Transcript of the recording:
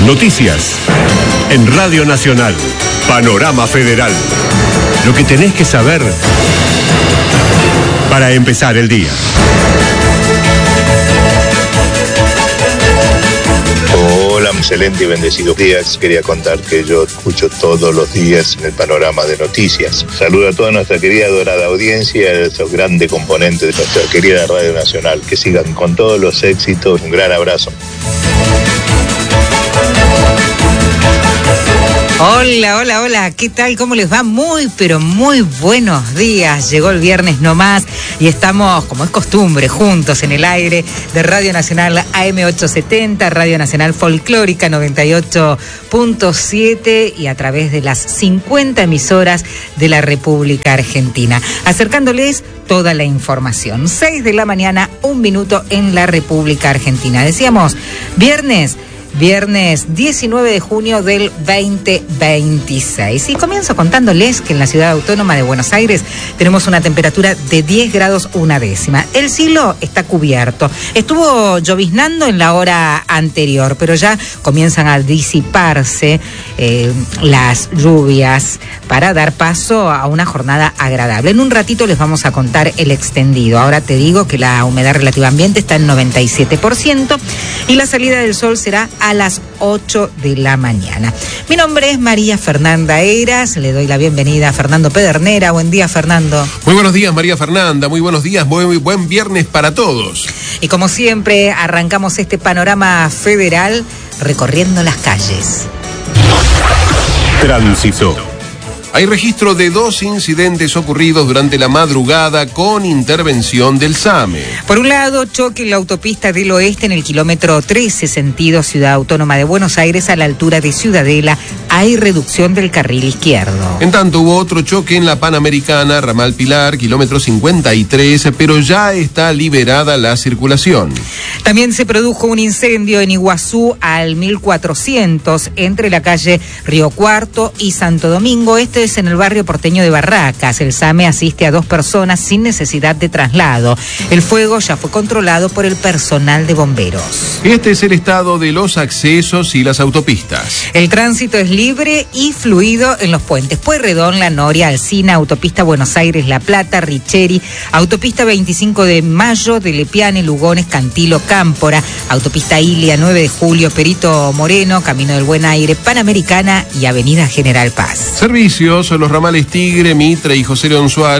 Noticias en Radio Nacional. Panorama Federal. Lo que tenés que saber para empezar el día. Hola, excelente y bendecidos días. Quería contar que yo escucho todos los días en el Panorama de Noticias. Saludo a toda nuestra querida dorada audiencia, a esos grandes componentes de nuestra querida Radio Nacional. Que sigan con todos los éxitos. Un gran abrazo. Hola, ¿qué tal? ¿Cómo les va? Muy, pero muy buenos días. Llegó el viernes nomás y estamos, como es costumbre, juntos en el aire de Radio Nacional AM870, Radio Nacional Folclórica 98.7 y a través de las 50 emisoras de la República Argentina, acercándoles toda la información. 6 de la mañana, 1 minuto en la República Argentina. Decíamos, viernes 19 de junio del 2026. Y comienzo contándoles que en la Ciudad Autónoma de Buenos Aires tenemos una temperatura de 10 grados 1 décima. El cielo está cubierto. Estuvo lloviznando en la hora anterior, pero ya comienzan a disiparse las lluvias para dar paso a una jornada agradable. En un ratito les vamos a contar el extendido. Ahora te digo que la humedad relativa ambiente está en 97% y la salida del sol será a las 8 de la mañana. Mi nombre es María Fernanda Eras, le doy la bienvenida a Fernando Pedernera. Buen día, Fernando. Muy buenos días, María Fernanda, muy buenos días, muy buen viernes para todos. Y como siempre, arrancamos este panorama federal recorriendo las calles. Tránsito. Hay registro de 2 incidentes ocurridos durante la madrugada con intervención del SAME. Por un lado, choque en la autopista del Oeste en el kilómetro 13, sentido Ciudad Autónoma de Buenos Aires, a la altura de Ciudadela. Hay reducción del carril izquierdo. En tanto, hubo otro choque en la Panamericana, ramal Pilar, kilómetro 53, pero ya está liberada la circulación. También se produjo un incendio en Iguazú al 1400, entre la calle Río Cuarto y Santo Domingo. Este es en el barrio porteño de Barracas. El SAME asiste a 2 personas sin necesidad de traslado. El fuego ya fue controlado por el personal de bomberos. Este es el estado de los accesos y las autopistas. El tránsito es libre y fluido en los puentes Pueyrredón, La Noria, Alsina, autopista Buenos Aires-La Plata, Richeri, autopista 25 de Mayo, de Lepiane, Lugones, Cantilo, Cámpora, autopista Ilia, 9 de Julio, Perito Moreno, Camino del Buen Aire, Panamericana y Avenida General Paz. Servicios, los ramales Tigre, Mitre y José León Suárez